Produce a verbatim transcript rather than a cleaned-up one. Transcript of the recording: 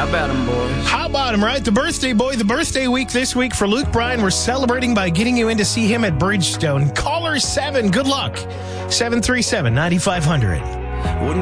about him, boys? How about him, right? The birthday boy, the birthday week this week for Luke Bryan. We're celebrating by getting you in to see him at Bridgestone. Caller seven, good luck. seven three seven, nine five zero zero.